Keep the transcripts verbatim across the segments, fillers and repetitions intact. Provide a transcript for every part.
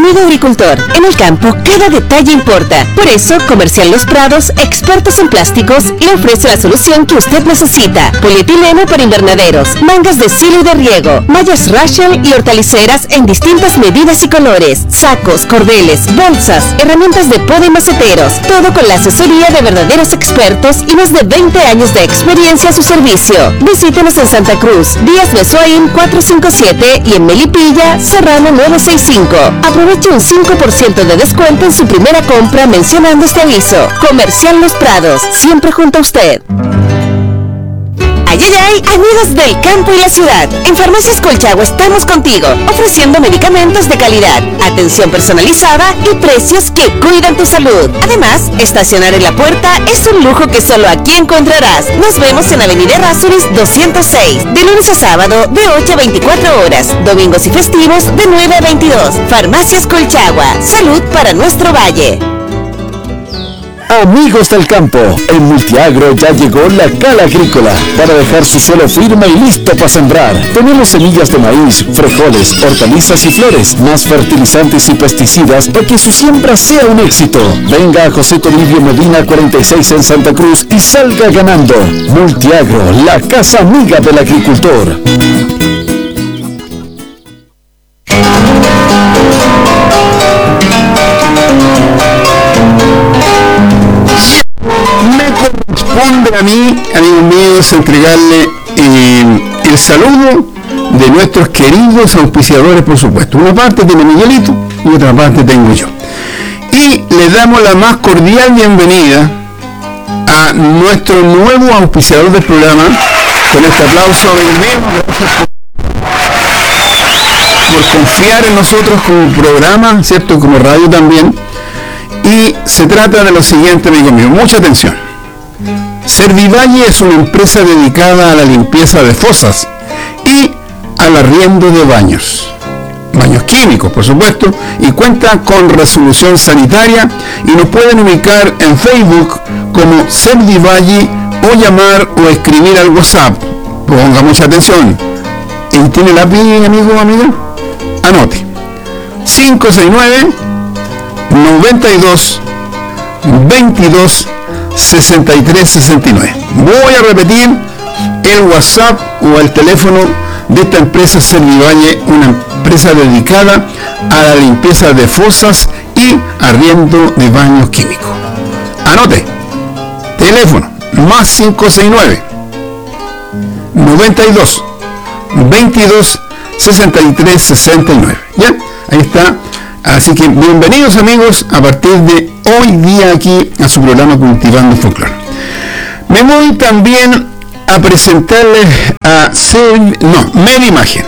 Amigo agricultor, en el campo cada detalle importa. Por eso, Comercial Los Prados, expertos en plásticos, le ofrece la solución que usted necesita. Polietileno para invernaderos, mangas de silo y de riego, mallas Rachel y hortaliceras en distintas medidas y colores, sacos, cordeles, bolsas, herramientas de poda y maceteros, todo con la asesoría de verdaderos expertos y más de veinte años de experiencia a su servicio. Visítenos en Santa Cruz, Díaz Besoín cuatrocientos cincuenta y siete y en Melipilla, Serrano novecientos sesenta y cinco. Aproveche un cinco por ciento de descuento en su primera compra mencionando este aviso. Comercial Los Prados, siempre junto a usted. Ay, ay, ay, amigos del campo y la ciudad, en Farmacias Colchagua estamos contigo, ofreciendo medicamentos de calidad, atención personalizada y precios que cuidan tu salud. Además, estacionar en la puerta es un lujo que solo aquí encontrarás. Nos vemos en Avenida Errázuriz doscientos seis, de lunes a sábado de ocho a veinticuatro horas, domingos y festivos de nueve a veintidós. Farmacias Colchagua, salud para nuestro valle. Amigos del campo, en Multiagro ya llegó la Cala Agrícola para dejar su suelo firme y listo para sembrar. Tenemos semillas de maíz, frijoles, hortalizas y flores, más fertilizantes y pesticidas para que su siembra sea un éxito. Venga a José Toribio Medina cuarenta y seis en Santa Cruz y salga ganando. Multiagro, la casa amiga del agricultor. Corresponde a mí, amigos míos, entregarle eh, el saludo de nuestros queridos auspiciadores, por supuesto. Una parte tiene Miguelito y otra parte tengo yo. Y le damos la más cordial bienvenida a nuestro nuevo auspiciador del programa. Con este aplauso, gracias por, por confiar en nosotros como programa, ¿cierto? Como radio también. Y se trata de lo siguiente, amigo mío, mucha atención. Servivalle es una empresa dedicada a la limpieza de fosas y al arriendo de baños, baños químicos, por supuesto, y cuenta con resolución sanitaria y nos pueden ubicar en Facebook como Servivalle o llamar o escribir al WhatsApp. Ponga mucha atención. ¿Y tiene lápiz, amigo o amiga? Anote. cinco seis nueve, noventa y dos, veintidós, sesenta y tres sesenta y nueve. Voy a repetir el WhatsApp o el teléfono de esta empresa Servivalle, una empresa dedicada a la limpieza de fosas y arriendo de baños químicos. Anote, teléfono más cinco seis nueve, noventa y dos, veintidós, sesenta y tres sesenta y nueve. ¿Ya? Ahí está. Así que bienvenidos, amigos, a partir de hoy día aquí a su programa Cultivando Folclore. Me voy también a presentarles a Ser, no, Medimagen.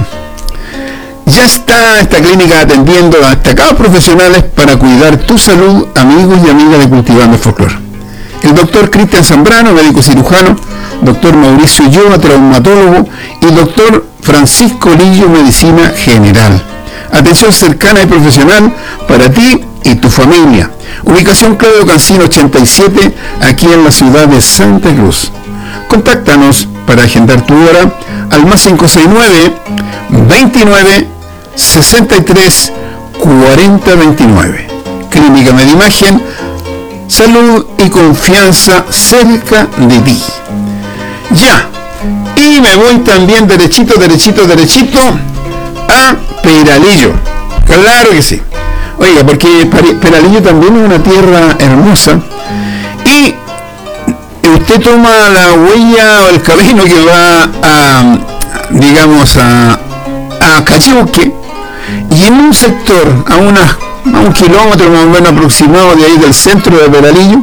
Ya está esta clínica atendiendo a destacados profesionales para cuidar tu salud, amigos y amigas de Cultivando Folclore. El doctor Cristian Zambrano, médico cirujano, doctor Mauricio Ulloa, traumatólogo, y doctor Francisco Lillo, medicina general. Atención cercana y profesional para ti y tu familia. Ubicación Claudio Cancino ochenta y siete, aquí en la ciudad de Santa Cruz. Contáctanos para agendar tu hora al más cinco seis nueve, veintinueve, sesenta y tres, cuarenta veintinueve. Clínica Medimagen, salud y confianza cerca de ti. Ya, y me voy también derechito, derechito, derechito a Peralillo. Claro que sí. Oiga, porque Peralillo también es una tierra hermosa y usted toma la huella o el camino que va a, digamos, a, a Cayuque, y en un sector a, una, a un kilómetro más o menos aproximado de ahí del centro de Peralillo,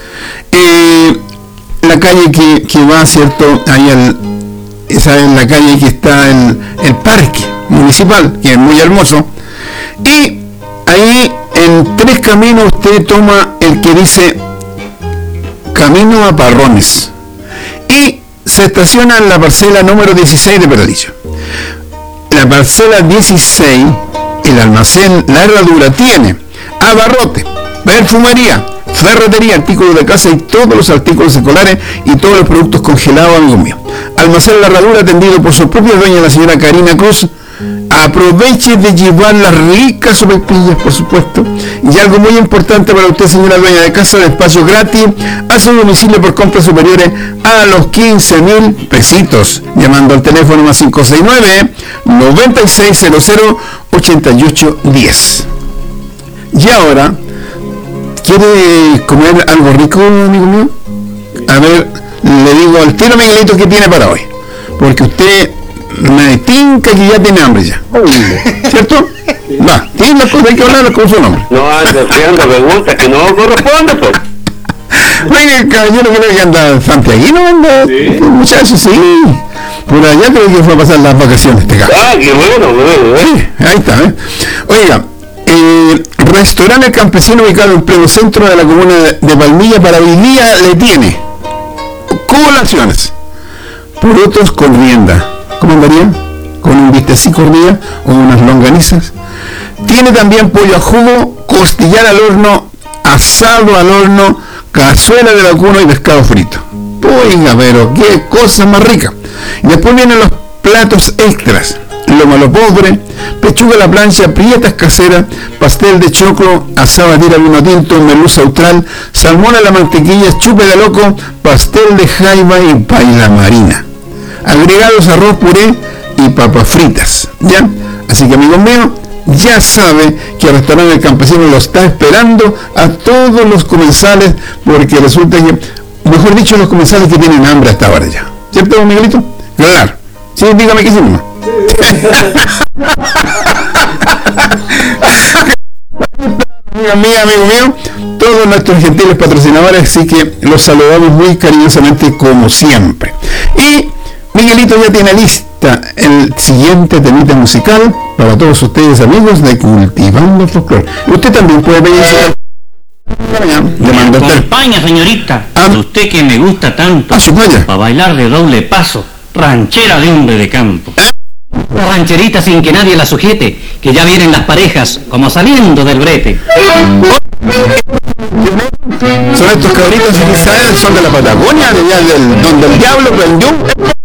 eh, la calle que, que va, cierto, ahí al, esa es la calle que está el, el parque municipal, que es muy hermoso, y ahí en tres caminos usted toma el que dice Camino a Parrones y se estaciona en la parcela número dieciséis de Peralillo. La parcela dieciséis, el almacén La Herradura tiene abarrote, perfumería, ferretería, artículos de casa y todos los artículos escolares y todos los productos congelados, amigos míos. Almacén La Herradura, atendido por su propia dueña, la señora Karina Cruz, Aproveche de llevar las ricas sopaipillas, por supuesto. Y algo muy importante para usted, señora dueña de casa, de espacio gratis a su domicilio por compras superiores a los quince mil pesitos, llamando al teléfono más cinco seis nueve, nueve seis cero cero, ocho ocho uno cero. Y ahora, ¿quiere comer algo rico, amigo mío? A ver, le digo al tiro, Miguelito, que tiene para hoy, porque usted me tinca que ya tiene hambre ya, ¿cierto? Va, tiene las cosas, hay que hablar con su nombre. No anda haciendo preguntas que no corresponde, pues. Oiga, el caballero, creo que anda santiaguino, anda, ¿sí? Muchacho, sí. Por allá creo que fue a pasar las vacaciones este caso. Ah, qué bueno, bueno, ¿eh? Sí, ahí está, ¿eh? Oiga, eh, restaurante El Campesino, ubicado en pleno centro de la comuna de Palmilla, para hoy día le tiene colaciones, porotos con rienda. ¿Cómo andaría? Con un bistecito día o unas longanizas. Tiene también pollo a jugo, costillar al horno, asado al horno, cazuela de vacuno y pescado frito. Oiga, pero qué cosa más rica. Y después vienen los platos extras: lomo a lo pobre, pechuga a la plancha, prietas caseras, pastel de choclo, asado a tira vino tinto, merluza austral, salmón a la mantequilla, chupe de loco, pastel de jaiba y paila marina. Agregados arroz, puré y papas fritas, ¿ya? Así que, amigos míos, ya sabe que el restaurante El Campesino lo está esperando a todos los comensales, porque resulta que, mejor dicho, los comensales que tienen hambre hasta ahora ya. ¿Cierto, Miguelito? Claro. Sí, dígame que sí, mamá. Amiga mía, amigo mío, todos nuestros gentiles patrocinadores, así que los saludamos muy cariñosamente como siempre. Y Miguelito ya tiene lista el siguiente temita musical para todos ustedes, amigos de Cultivando Folclore. Usted también puede pedir me acompaña, señorita, a usted que me gusta tanto, a su playa, para bailar de doble paso, ranchera de hombre de campo. Una rancherita sin que nadie la sujete, que ya vienen las parejas como saliendo del brete. Son estos cabritos que son de la Patagonia, de allá del donde el diablo prendió.